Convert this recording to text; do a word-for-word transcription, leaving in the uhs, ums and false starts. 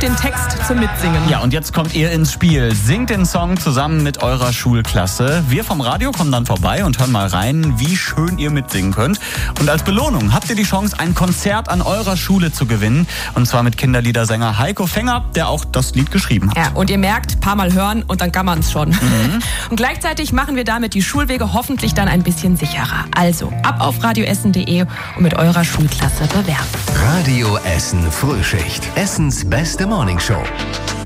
den Text zum Mitsingen. Ja, und jetzt kommt ihr ins Spiel. Singt den Song zusammen mit eurer Schulklasse. Wir vom Radio kommen dann vorbei und hören mal rein, wie schön ihr mitsingen könnt. Und als Belohnung habt ihr die Chance, ein Konzert an eurer Schule zu gewinnen. Und zwar mit Kinderliedersänger Heiko Fänger, der auch das Lied geschrieben hat. Ja, und ihr merkt, paar Mal hören und dann kann man es schon. Mhm. Und gleichzeitig machen wir damit die Schulwege hoffentlich dann ein bisschen sicherer. Also ab auf radioessen punkt de und mit eurer Schulklasse bewerben. Radio Essen Frühschicht. Essens beste Morningshow.